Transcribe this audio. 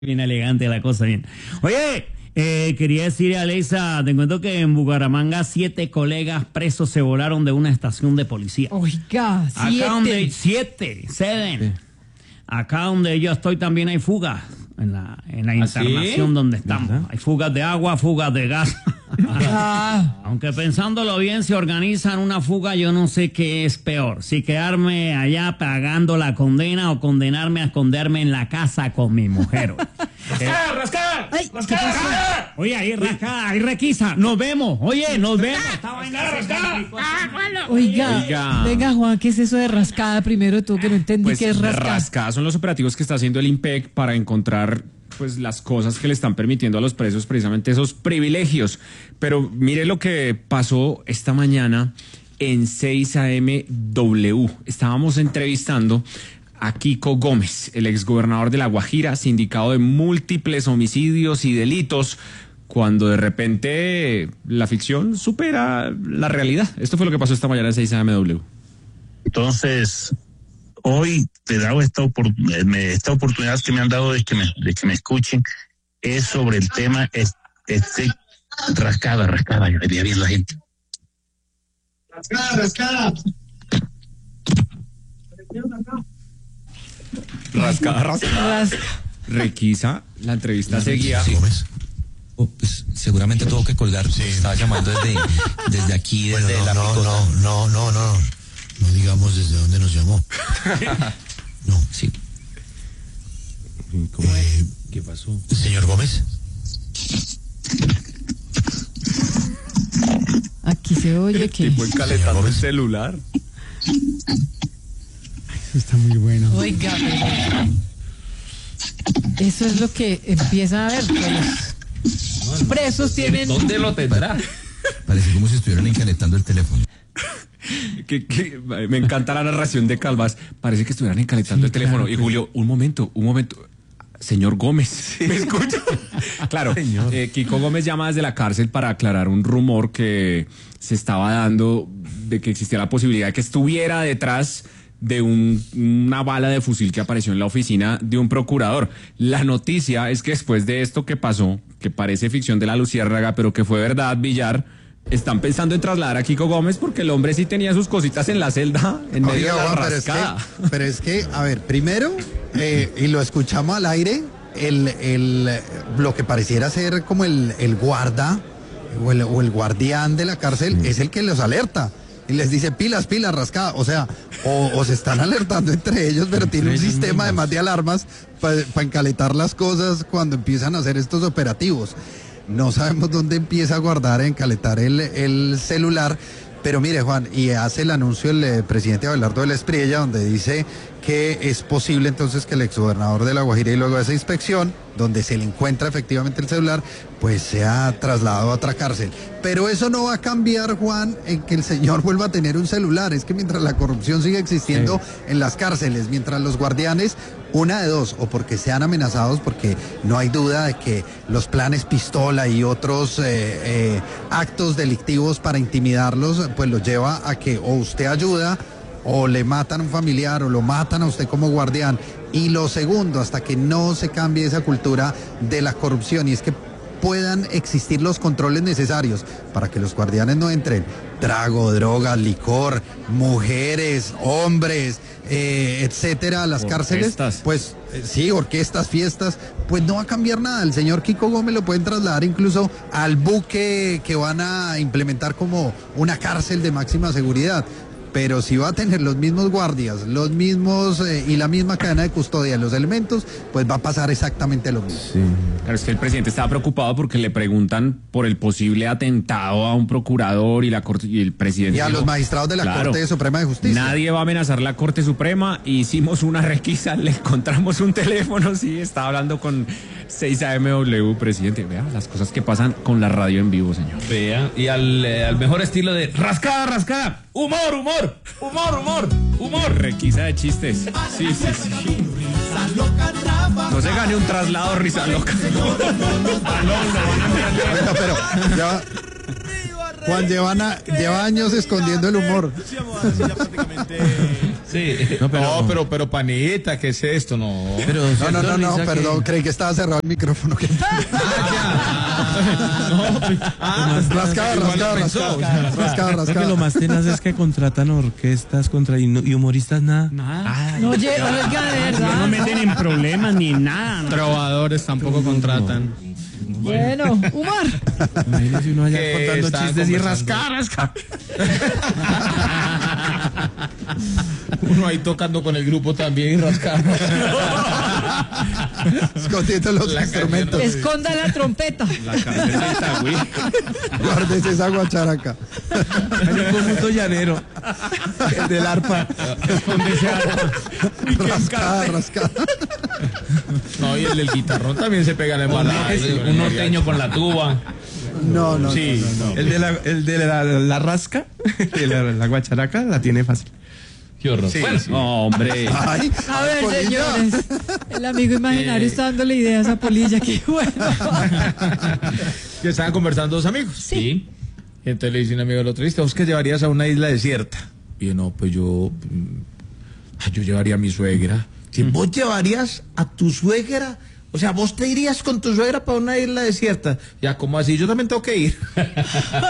Bien elegante la cosa, bien. Oye, quería decirle a Alexa, te cuento que en Bucaramanga 7 colegas presos se volaron de una estación de policía. Oiga, Acá donde 7. Acá donde yo estoy también hay fugas. En la internación donde estamos. ¿Verdad? Hay fugas de agua, fugas de gas. Aunque pensándolo bien, si organizan una fuga, yo no sé qué es peor. Si quedarme allá pagando la condena o condenarme a esconderme en la casa con mi mujer. ¡Rascada! ¡Rascada! Oye, ahí rascada, ahí requisa. Nos vemos. Oye, nos vemos. ¡Rascada! Oiga, venga, Juan, ¿qué es eso de rascada? Primero tú que no entendí pues, qué es rascada. Rascada son los operativos que está haciendo el IMPEC para encontrar pues las cosas que le están permitiendo a los presos precisamente esos privilegios. Pero mire lo que pasó esta mañana en 6am Estábamos entrevistando a Kiko Gómez, el exgobernador de La Guajira, sindicado de múltiples homicidios y delitos, cuando de repente la ficción supera la realidad. Esto fue lo que pasó esta mañana en 6am. Entonces, hoy te he dado esta oportunidad que me han dado de que me escuchen, es sobre el tema rascada, yo le diría bien la gente. Rascada. Requisa, la entrevista seguía. Sí, Gómez. Pues seguramente tuvo que colgar. Sí. Estaba llamando desde aquí, desde la picota. No digamos desde dónde nos llamó. No, sí. ¿Cómo ¿Qué pasó? Señor Gómez. Aquí se oye que... Tipo encalentando el celular. Eso está muy bueno. Oiga, eso es lo que empieza a ver. Los presos tienen... ¿Dónde lo tendrá? Parece como si estuvieran encalentando el teléfono. Me encanta la narración de Calvas. Parece que estuvieran encalentando el teléfono. Claro, y Julio, un momento. Señor Gómez, ¿me escucha? Claro, Kiko Gómez llama desde la cárcel para aclarar un rumor que se estaba dando de que existía la posibilidad de que estuviera detrás de una bala de fusil que apareció en la oficina de un procurador. La noticia es que después de esto que pasó, que parece ficción de la Luciérnaga, pero que fue verdad, Villar, están pensando en trasladar a Kiko Gómez porque el hombre sí tenía sus cositas en la celda en medio de la rascada. Pero es que, a ver, primero, y lo escuchamos al aire, lo que pareciera ser como el guarda o el guardián de la cárcel es el que los alerta. Y les dice, pilas, rascada. O sea, o se están alertando entre ellos, pero tiene un sistema además de alarmas para encaletar las cosas cuando empiezan a hacer estos operativos. No sabemos dónde empieza a guardar, a encaletar el celular. Pero mire, Juan, y hace el anuncio el presidente Abelardo de la Espriella, donde dice que es posible entonces que el exgobernador de La Guajira, y luego de esa inspección, donde se le encuentra efectivamente el celular, pues sea trasladado a otra cárcel. Pero eso no va a cambiar, Juan, en que el señor vuelva a tener un celular. Es que mientras la corrupción sigue existiendo en las cárceles, mientras los guardianes, una de dos, o porque sean amenazados, porque no hay duda de que los planes pistola y otros actos delictivos para intimidarlos, pues los lleva a que o usted ayuda, o le matan a un familiar, o lo matan a usted como guardián. Y lo segundo, hasta que no se cambie esa cultura de la corrupción, y es que puedan existir los controles necesarios para que los guardianes no entren trago, droga, licor, mujeres, hombres, etcétera, a las cárceles, pues sí, orquestas, fiestas, pues no va a cambiar nada. El señor Kiko Gómez lo pueden trasladar incluso al buque que van a implementar como una cárcel de máxima seguridad. Pero si va a tener los mismos guardias, los mismos y la misma cadena de custodia, los elementos, pues va a pasar exactamente lo mismo. Sí. Claro, es que el presidente estaba preocupado porque le preguntan por el posible atentado a un procurador y la Corte y el presidente. Y a los magistrados de la Corte Suprema de Justicia. Nadie va a amenazar la Corte Suprema. Hicimos una requisa, le encontramos un teléfono, sí, estaba hablando con 6am, presidente. Vea las cosas que pasan con la radio en vivo, señor. Vea, y al mejor estilo de rascada. Humor. Requisa de chistes. Sí. No se gane un traslado, risa loca. Bueno, pero Juan lleva años escondiendo el humor. Sí. No, pero panita, ¿qué es esto? No. Pero, no, perdón, creí que estaba cerrado el micrófono. Rascado. Creo que lo más tenaz es que contratan orquestas y humoristas nada. No, oiga, de verdad. No meten en problemas ni nada. Trovadores tampoco contratan. Bueno, Umar. Imagínese uno allá contando chistes y rascar. Uno ahí tocando con el grupo también y rascando. Escondiendo los instrumentos. Esconda la trompeta. La carcelita, güey. Guárdese esa guacharaca. Hay un conjunto llanero. El del arpa. Rascada. No, y el del guitarrón también se pega la embarrada. Un norteño con la tuba. No. Sí, No. El de la rasca, la guacharaca, la tiene fácil. Qué horror. Sí, Bueno, sí. No, hombre. Ay, A ver, Polilla. señores. El amigo imaginario está dándole ideas a Polilla. Qué bueno. que estaban conversando dos amigos. Sí. Y entonces le dice un amigo al otro, ¿viste? ¿Vos qué llevarías a una isla desierta? Y yo, no, pues yo llevaría a mi suegra. Si vos llevarías a tu suegra, o sea, vos te irías con tu suegra para una isla desierta. Ya, ¿cómo así? Yo también tengo que ir.